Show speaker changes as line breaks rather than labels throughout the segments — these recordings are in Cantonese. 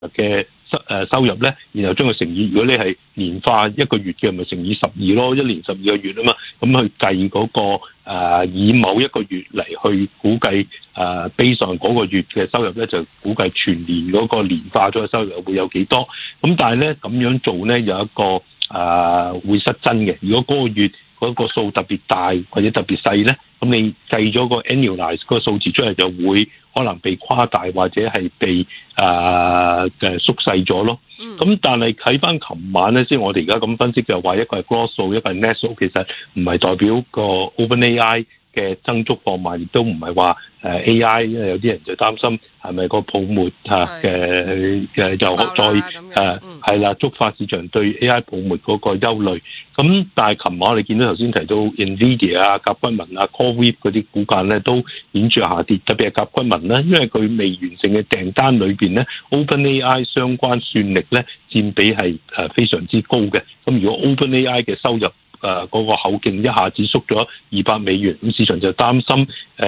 嘅收入咧，然後將佢乘以，如果你係年化1個月嘅，咪乘以12咯，一年12個月啊嘛，咁去計嗰個以某一個月嚟去估計based on嗰個月嘅收入咧，就估計全年嗰個年化咗嘅收入會有幾多。咁但係咧咁樣做咧有一個會失真嘅。如果嗰個月嗰個數特別大或者特別細咧，咁你計咗個 annualize 個數字出嚟就會可能被誇大或者係被縮細咗咯。咁但係睇翻琴晚咧，即係我哋而家咁分析就話一個係 gross 數，一個係 net 數，其實唔係代表個 OpenAI 嘅增速放慢，亦都唔係話AI，因為有啲人就擔心係咪個泡沫嘅又再係啦，觸發市場對 AI 泡沫嗰個憂慮。咁但係琴晚我哋見到頭先提到 NVIDIA 啊、甲骨文啊、CoreWeave 嗰啲股價咧都顯著下跌，特別係甲骨文咧，因為佢未完成嘅訂單裏邊咧 ，OpenAI 相關算力咧佔比係非常之高嘅。咁如果 OpenAI 嘅收入嗰個口徑一下子縮咗200美元，咁市場就擔心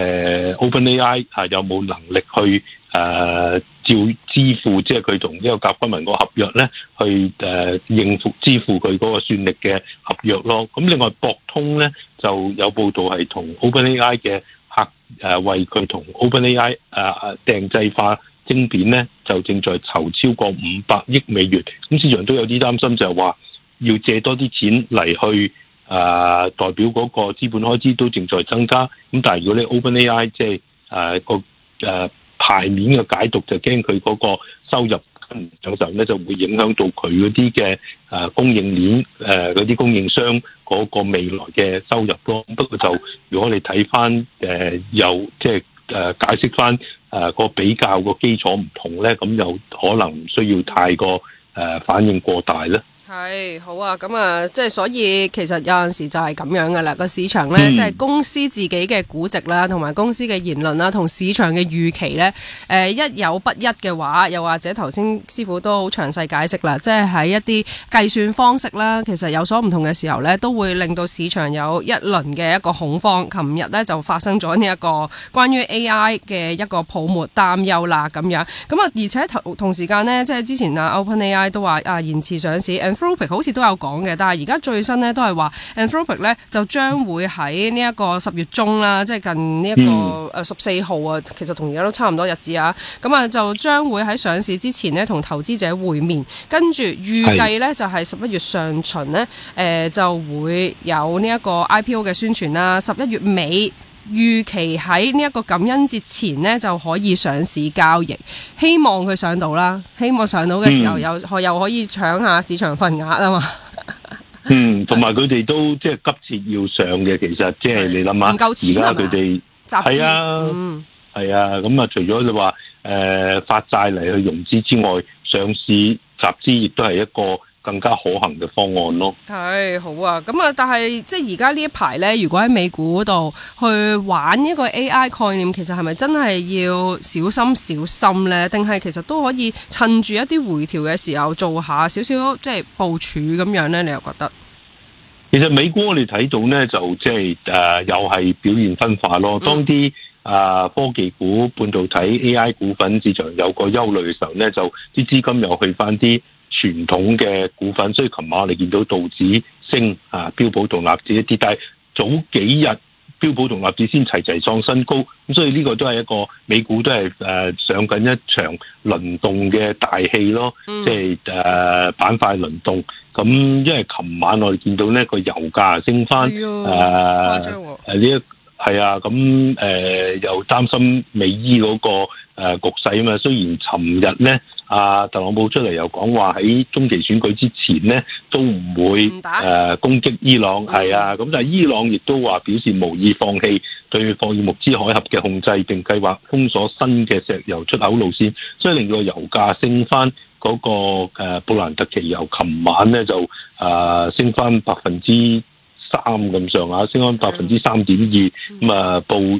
OpenAI 有冇能力去照支付，即係佢同呢個甲骨文個合約咧，去應付支付佢嗰個算力嘅合約咯。咁另外博通咧就有報道係同 OpenAI 嘅客為佢同 OpenAI 訂製化晶片咧，就正在籌超過500億美元。咁市場都有啲擔心，就係話要借多啲錢嚟去代表嗰個資本開支都正在增加。咁但係如果你 OpenAI 即係個牌面嘅解讀，就驚佢嗰個收入跟唔上時候咧，就會影響到佢嗰啲嘅供應鏈嗰啲供應商嗰個未來嘅收入咯。不過就如果你睇翻又即係解釋翻個比較個基礎唔同咧，咁又可能唔需要太過反應過大咧。
係好啊，咁啊，即係所以其實有陣時就係咁樣噶啦，個市場咧，即係公司自己嘅估值啦，同埋公司嘅言論啦，同市場嘅預期咧，一有不一嘅話，又或者頭先師傅都好詳細解釋啦，即係喺一啲計算方式啦，其實有所唔同嘅時候咧，都會令到市場有一輪嘅一個恐慌。琴日咧就發生咗呢一個關於 AI 嘅一個泡沫擔憂啦，咁樣咁啊，而且同時間咧，即係之前OpenAI 都話延遲上市。Anthropic 好似都有講嘅，但係而家最新咧都係話 Anthropic 咧就將會喺呢一個10月中啦，即係近呢一個14號啊，其實同而家都差唔多日子啊。咁啊就將會喺上市之前呢同投資者會面，跟住預計咧就係11月上旬咧就會有呢一個 IPO 嘅宣傳啦。11月尾預期喺呢一個感恩節前呢就可以上市交易，希望佢上到啦。希望上到嘅時候又可以搶下市場份額啊嘛。
同埋佢哋都即係急切要上嘅，其實即係你諗下，
唔夠錢
而家佢哋係啊，咁啊，除咗你話發債嚟去融資之外，上市集資亦都係一個更加可行嘅方案咯。係
好啊，咁啊，但係即係而家呢一排咧，如果喺美股度去玩一個 AI 概念，其實係咪真係要小心咧？定係其實都可以趁住一啲回調嘅時候做下少少即係部署咁樣咧？你又覺得？
其實美股我哋睇到咧，就即係又係表現分化咯。當啲科技股、半導體 AI 股份市場有個憂慮嘅時候咧，就啲資金又去翻啲傳統嘅股份，所以琴晚我哋見到道指升，標普同納指一跌，但係早幾日標普同納指先齊創新高，咁所以呢個都係一個美股都係上緊一場輪動嘅大戲咯，即係板塊輪動。咁因為琴晚我哋見到呢個油價升翻，誇張喎。係啊，咁又擔心美伊嗰個局勢啊嘛。雖然尋日咧，特朗普出嚟又講話喺中期選舉之前咧都唔會攻擊伊朗，係啊。咁但係伊朗亦都話表示無意放棄對霍爾木茲海峽嘅控制，並計劃封鎖新嘅石油出口路線，所以令到油價升翻。嗰個布蘭特期油琴晚咧就升翻3%咁上下，升翻3.2%，咁報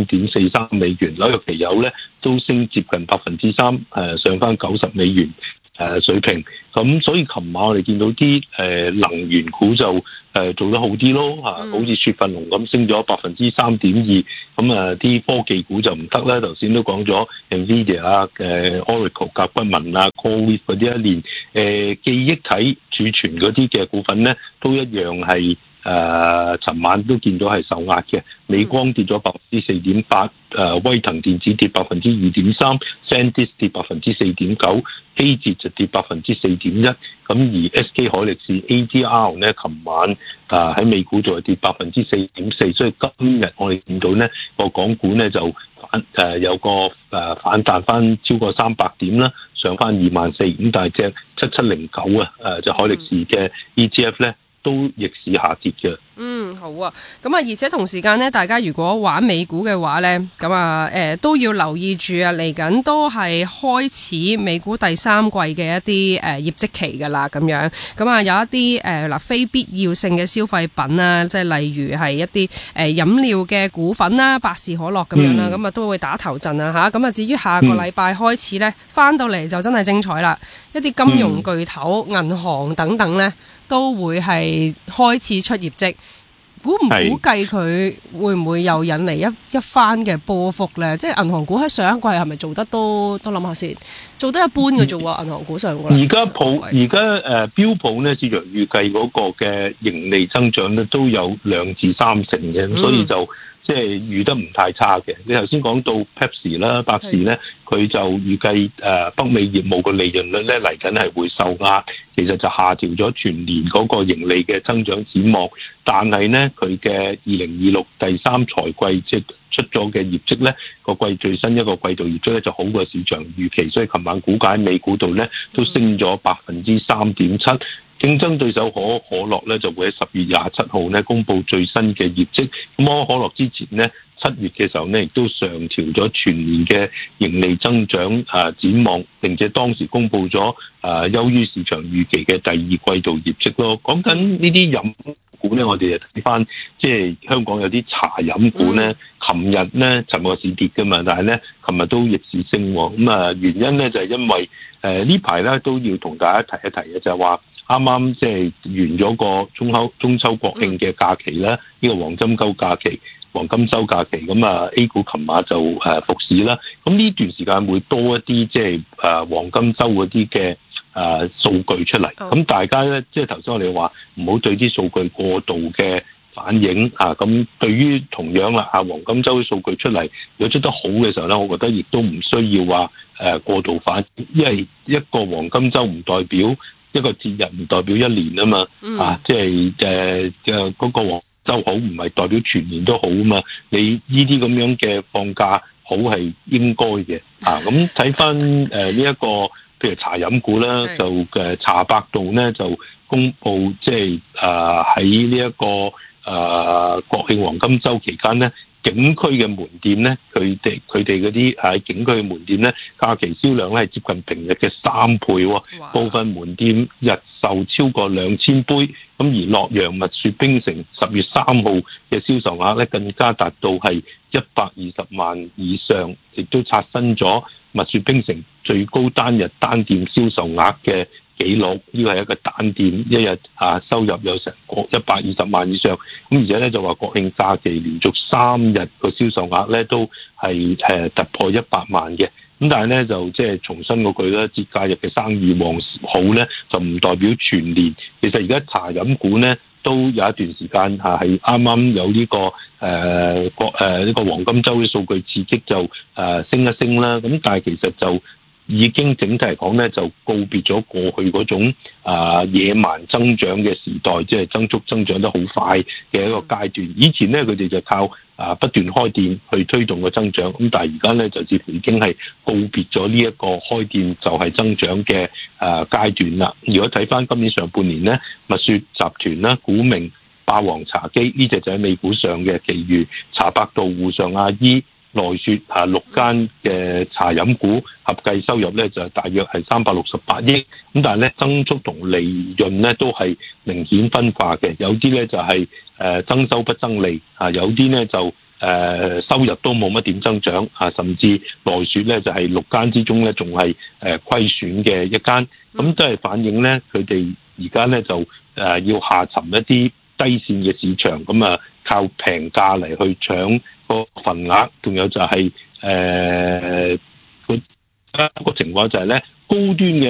103.43美元。紐約期油咧都升接近3%，上翻90美元。 水平。咁所以琴晚我哋見到啲能源股就做得好啲咯嚇，好似雪佛龍咁升咗3.2%。咁啲科技股就唔得啦。頭先都講咗 Nvidia 啊、Oracle、甲骨文啊、CoreWeave 嗰啲連記憶體儲存嗰啲嘅股份咧，都一樣係尋晚都見到係受壓嘅。美光跌咗4.8%，威騰電子跌2.3%， SanDisk 跌4.9%，希捷就跌4.1%。咁而 SK 海力士 ADR 咧，琴晚喺美股就係跌4.4%，所以今日我哋見到咧個港股咧就有個反彈翻超過300點啦，上翻24,000。咁但係隻7709就海力士嘅 ETF 咧都逆市下跌嘅。
好啊，咁啊，而且同時間呢，大家如果玩美股嘅話呢，咁啊，都要留意住啊，嚟緊都係開始美股第三季嘅一啲業績期噶啦，咁樣，咁啊，有一啲非必要性嘅消費品啊，即係例如係一啲飲料嘅股份啦，百事可樂咁樣啦，咁啊都會打頭陣啊吓，咁啊至於下個禮拜開始呢，翻到嚟就真係精彩啦，一啲金融巨頭、銀行等等呢，都會係開始出業績。估唔估計佢會唔會又引嚟一番嘅波幅咧？即係銀行股喺上一季係咪做得都諗下先，做得一般嘅啫喎。銀行股上個
而家標普咧，市場預計嗰個嘅盈利增長咧都有2至3成嘅，所以就即係預得唔太差嘅。你頭先講到 Pepsi 啦、百事咧，佢就預計北美業務個利潤率咧嚟緊係會受壓，其實就下調咗全年嗰個盈利嘅增長展望。但係咧，佢嘅2026第3財季即係出咗嘅業績咧，最新一個季度業績咧就好過市場預期，所以琴晚股價喺美股度咧都升咗3.7%。競爭對手可樂咧就會喺10月27號咧公布最新嘅業績。咁可樂之前咧7月嘅時候咧亦都上調咗全年嘅盈利增長展望，並且當時公布咗優於市場預期嘅第二季度業績咯。講緊呢啲飲股咧，我哋就睇翻即係香港有啲茶飲股咧，尋日市跌噶嘛，但係咧琴日都逆市升喎。咁原因咧就係因為呢排咧都要同大家提一提嘅，就係話啱啱即係完咗個中秋國慶嘅假期啦，呢個黃金周假期，咁A 股琴晚就復市啦。咁呢段時間會多一啲即係黃金周嗰啲嘅數據出嚟。咁大家咧即係頭先我哋話唔好對啲數據過度嘅反應咁對於同樣啦黃金周嘅數據出嚟，如果出得好嘅時候咧，我覺得亦都唔需要話過度反應，因為一個黃金周唔代表一個節日，唔代表一年啊嘛。即係嗰個黃周好唔係代表全年都好啊嘛，你呢啲咁樣嘅放假好係應該嘅。咁睇翻呢一個譬如茶飲股啦，就茶百道咧就公布即係喺呢一個國慶黃金周期間咧，景區嘅門店咧，佢哋嗰啲喺景區嘅門店咧，假期銷量咧係接近平日嘅3倍喎。部分門店日售超過2000杯。咁而洛陽蜜雪冰城10月3號嘅銷售額咧，更加達到係120萬以上，亦都刷新咗蜜雪冰城最高單日單店銷售額嘅紀錄。呢個係一個單店一日收入有成120萬以上。咁而且咧就話國慶假期連續3日個銷售額咧都係突破100萬嘅。咁但係咧就即係重申嗰句咧，節假日嘅生意旺好咧，就唔代表全年。其實而家茶飲股咧都有一段時間係啱啱有呢個呢個黃金周嘅數據刺激就升一升啦。咁但係其實就已經整體嚟講咧，就告別咗過去嗰種野蠻增長嘅時代，即係增長得好快嘅一個階段。以前咧佢哋就靠不斷開店去推動個增長，咁但係而家咧就似乎已經係告別咗呢一個開店就係增長嘅階段啦。如果睇翻今年上半年咧，蜜雪集團啦、古茗、霸王茶姬呢隻就喺美股上嘅，其餘茶百道、戶上阿姨、奈雪6間嘅茶飲股合計收入咧就大約係368億，咁但係咧增速同利潤咧都係明顯分化嘅，有啲咧就係增收不增利，有啲咧就收入都冇乜點增長啊，甚至來說咧就係6間之中咧仲係虧損嘅一間，咁都係反映咧佢哋而家咧就要下沉一啲低線嘅市場，咁啊靠平價嚟去搶個份額，仲有就係個情況就係咧高端嘅